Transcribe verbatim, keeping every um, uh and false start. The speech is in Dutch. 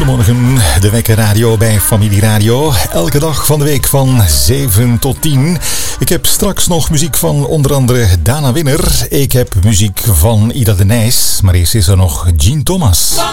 Goedemorgen, de Wekker Radio bij Familie Radio. Elke dag van de week van zeven tot tien. Ik heb straks nog muziek van onder andere Dana Winner. Ik heb muziek van Ida de Nijs. Maar eerst is er nog Gene Thomas.